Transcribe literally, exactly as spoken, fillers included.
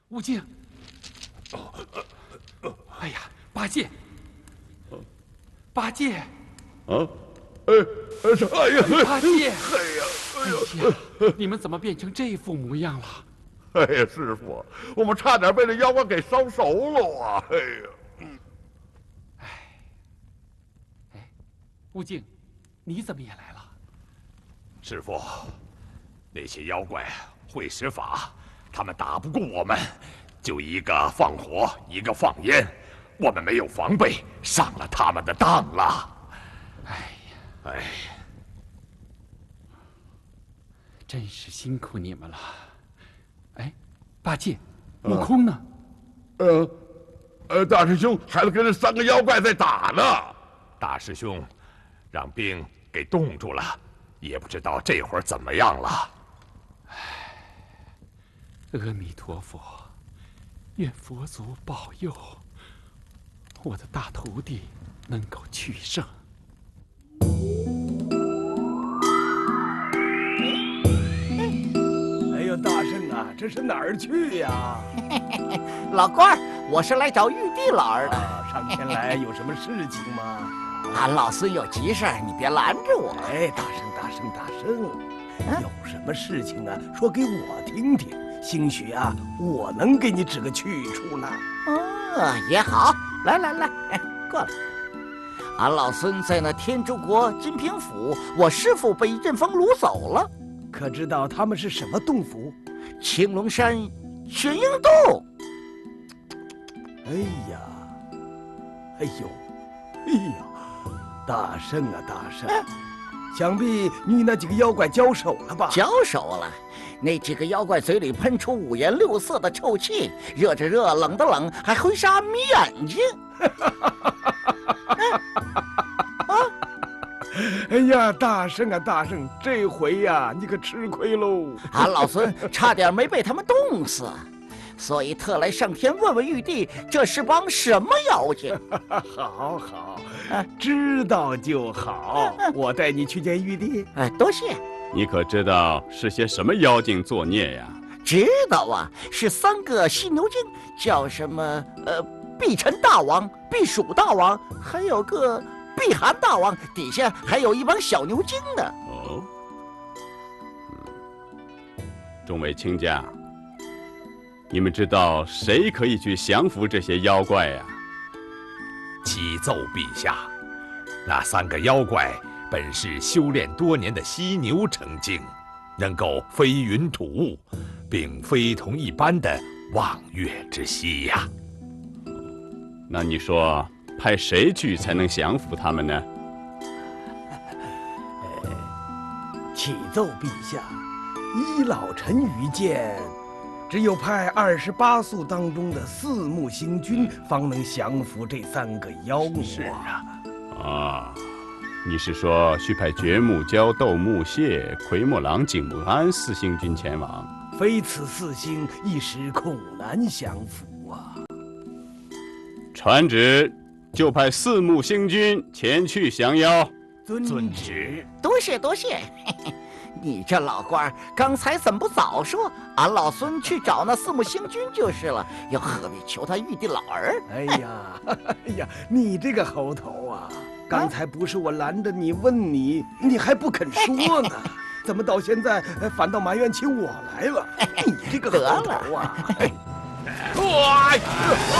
悟净，哎呀，八戒，八戒， 啊，哎，哎呀， 八戒， 哎呀， 哎呀，你们怎么变成这副模样了？ 哎呀，师傅，我们差点被这妖怪给烧熟了啊！哎呀， 哎，哎，悟净，你怎么也来了？ 师傅，那些妖怪会施法，他们打不过我们，就一个放火，一个放烟，我们没有防备，上了他们的当了。 哎呀， 哎呀， 真是辛苦你们了。哎，八戒，悟空呢？ 呃，呃，大师兄还跟这三个妖怪在打呢。 大师兄让兵给冻住了，也不知道这会儿怎么样了。 阿弥陀佛，愿佛祖保佑我的大徒弟能够取胜。 哎呦，大圣啊，这是哪儿去呀？ 老官儿，我是来找玉帝老儿的。 啊，上前来有什么事情吗？ 俺老孙有急事儿，你别拦着我。 哎，大圣，大圣，大圣，有什么事情啊？说给我听听，兴许啊，我能给你指个去处呢。 哦，也好，来来来，哎，过来。俺老孙在那天竺国金平府，我师父被一阵风掳走了。 可知道他们是什么洞府？ 青龙山玄鹰洞。 哎呀，哎呦，哎呀，大圣啊，大圣！哎，想必你与那几个妖怪交手了吧？ 交手了，那几个妖怪嘴里喷出五颜六色的臭气，热着热，冷的冷，还挥沙眯眼睛。 哎呀，大圣啊，大圣，这回呀，你可吃亏喽！ 俺老孙差点没被他们冻死，所以特来上天问问玉帝，这是帮什么妖精？ 好好，知道就好。我带你去见玉帝。 哎，多谢。 你可知道是些什么妖精作孽呀？ 知道啊，是三个犀牛精，叫什么？呃，碧尘大王、避暑大王，还有个避寒大王，底下还有一帮小牛精呢。 哦，众位卿家，你们知道谁可以去降服这些妖怪呀？ 启奏陛下，那三个妖怪本是修炼多年的犀牛成精，能够飞云吐雾，并非同一般的望月之犀呀。 那你说派谁去才能降服他们呢？ 启奏陛下，依老臣愚见，只有派二十八宿当中的四目星君，方能降服这三个妖魔。 是啊， 啊，你是说须派掘木蛟、斗木蟹、奎木狼、景木安四星君前往？ 非此四星，一时恐难降服啊！ 传旨，就派四目星君前去降妖。 遵旨。 多谢多谢。你这老官儿，刚才怎么不早说？俺老孙去找那四目星君就是了，又何必求他玉帝老儿？ 哎呀，哎呀，你这个猴头啊！刚才不是我拦着你问你，你还不肯说呢，怎么到现在反倒埋怨起我来了？你这个猴头啊！ 哇！